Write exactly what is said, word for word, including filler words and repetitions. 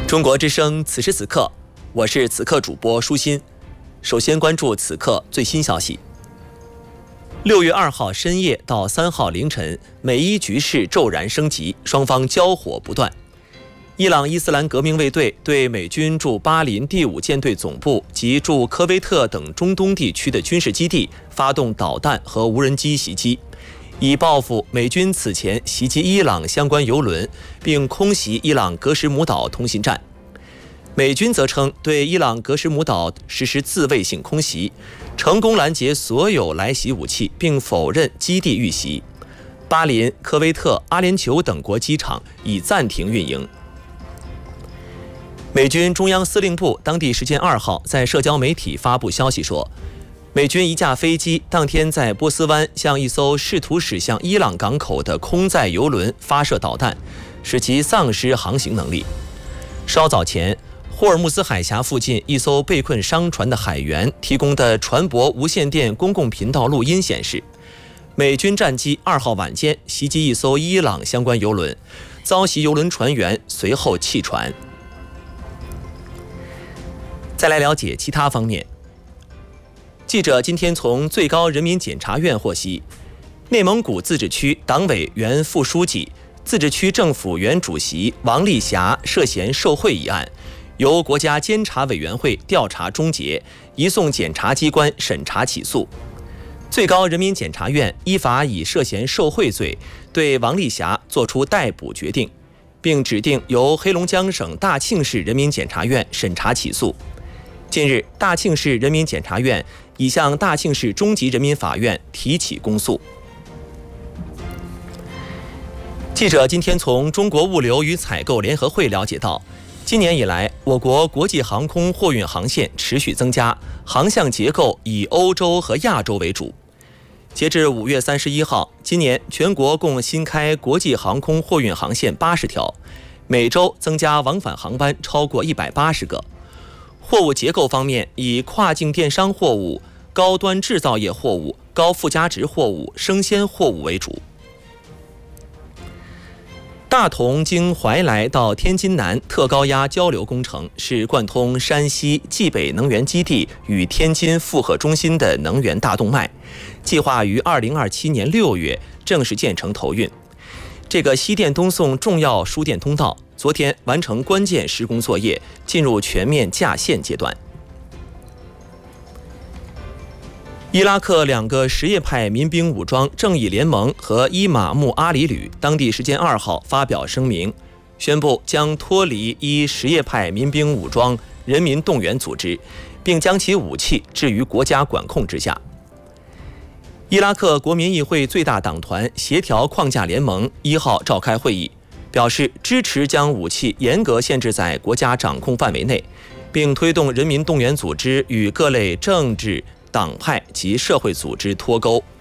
中国之声，此时此刻，我是此刻主播舒心。首先关注此刻最新消息。六月二号深夜到三号凌晨，美伊局势骤然升级，双方交火不断。伊朗伊斯兰革命卫队对美军驻巴林第五舰队总部及驻科威特等中东地区的军事基地发动导弹和无人机袭击，以报复美军此前袭击伊朗相关油轮，并空袭伊朗格什姆岛通信站。美军则称对伊朗格什姆岛实施自卫性空袭，成功拦截所有来袭武器，并否认基地遇袭。巴林、科威特、阿联酋等国机场已暂停运营。美军中央司令部当地时间二号在社交媒体发布消息说，美军一架飞机当天在波斯湾向一艘试图驶向伊朗港口的空载油轮发射导弹，使其丧失航行能力。稍早前，霍尔木兹海峡附近一艘被困商船的海员提供的船舶无线电公共频道录音显示，美军战机二号晚间袭击一艘伊朗相关油轮，遭袭油轮船员随后弃船。再来了解其他方面。记者今天从最高人民检察院获悉，内蒙古自治区党委原副书记、自治区政府原主席王丽霞涉嫌受贿一案，由国家监察委员会调查终结，移送检察机关审查起诉。最高人民检察院依法以涉嫌受贿罪对王丽霞作出逮捕决定，并指定由黑龙江省大庆市人民检察院审查起诉。近日，大庆市人民检察院已向大庆市中级人民法院提起公诉。记者今天从中国物流与采购联合会了解到，今年以来，我国国际航空货运航线持续增加，航向结构以欧洲和亚洲为主。截至五月三十一号，今年全国共新开国际航空货运航线八十条，每周增加往返航班超过一百八十个。货物结构方面，以跨境电商货物、高端制造业货物、高附加值货物、生鲜货物为主。大同经怀来到天津南特高压交流工程是贯通山西冀北能源基地与天津负荷中心的能源大动脉，计划于二零二七年六月正式建成投运。这个西电东送重要输电通道昨天完成关键施工作业，进入全面架线阶段。伊拉克两个什叶派民兵武装正义联盟和伊玛目阿里旅当地时间二号发表声明，宣布将脱离伊什叶派民兵武装人民动员组织，并将其武器置于国家管控之下。伊拉克国民议会最大党团协调框架联盟一号召开会议，表示支持将武器严格限制在国家掌控范围内，并推动人民动员组织与各类政治、党派及社会组织脱钩。